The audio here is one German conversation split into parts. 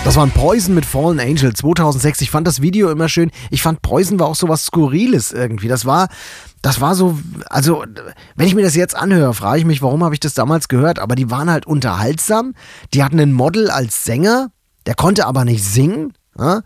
Das war ein Poison mit Fallen Angel 2006. Ich fand das Video immer schön. Ich fand Poison war auch so was Skurriles irgendwie. Das war so, also wenn ich mir das jetzt anhöre, frage ich mich, warum habe ich das damals gehört? Aber die waren halt unterhaltsam. Die hatten ein Model als Sänger, der konnte aber nicht singen. Ja?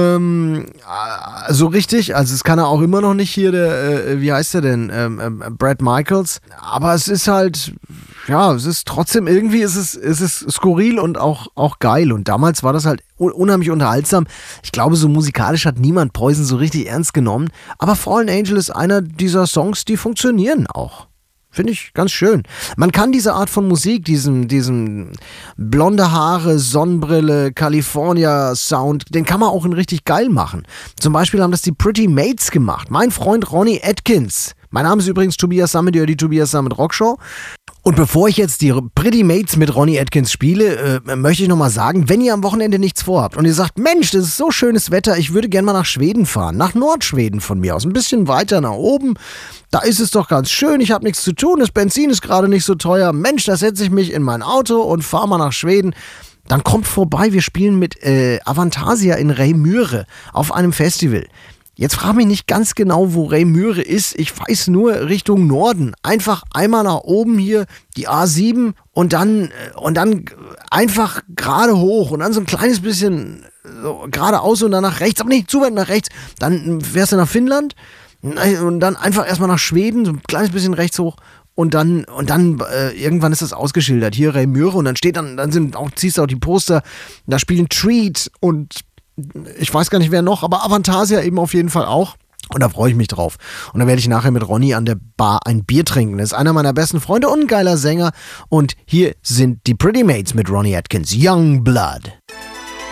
So richtig, also es kann er auch immer noch nicht hier, der, wie heißt der denn, Bret Michaels. Aber es ist halt, ja, es ist trotzdem, irgendwie ist es skurril und auch geil. Und damals war das halt unheimlich unterhaltsam. Ich glaube, so musikalisch hat niemand Poison so richtig ernst genommen. Aber Fallen Angel ist einer dieser Songs, die funktionieren auch. Finde ich ganz schön. Man kann diese Art von Musik, diesen blonde Haare, Sonnenbrille, California-Sound, den kann man auch in richtig geil machen. Zum Beispiel haben das die Pretty Mates gemacht. Mein Freund Ronnie Atkins. Mein Name ist übrigens Tobias Sammet, die Tobias Sammet Rockshow. Und bevor ich jetzt die Pretty Mates mit Ronnie Atkins spiele, möchte ich nochmal sagen, wenn ihr am Wochenende nichts vorhabt und ihr sagt, Mensch, das ist so schönes Wetter, ich würde gerne mal nach Schweden fahren, nach Nordschweden von mir aus, ein bisschen weiter nach oben, da ist es doch ganz schön, ich habe nichts zu tun, das Benzin ist gerade nicht so teuer, Mensch, da setze ich mich in mein Auto und fahre mal nach Schweden. Dann kommt vorbei, wir spielen mit Avantasia in Reymyre auf einem Festival. Jetzt frage mich nicht ganz genau, wo Reymyre ist. Ich weiß nur Richtung Norden. Einfach einmal nach oben hier die A7 und dann einfach gerade hoch und dann so ein kleines bisschen so geradeaus und dann nach rechts, aber nicht zu weit nach rechts. Dann fährst du nach Finnland und dann einfach erstmal nach Schweden, so ein kleines bisschen rechts hoch. Und dann irgendwann ist das ausgeschildert. Hier Reymyre und dann steht ziehst du auch die Poster, da spielen Treat und ich weiß gar nicht wer noch, aber Avantasia eben auf jeden Fall auch. Und da freue ich mich drauf. Und dann werde ich nachher mit Ronny an der Bar ein Bier trinken. Das ist einer meiner besten Freunde und ein geiler Sänger. Und hier sind die Pretty Mates mit Ronnie Atkins, Young Blood.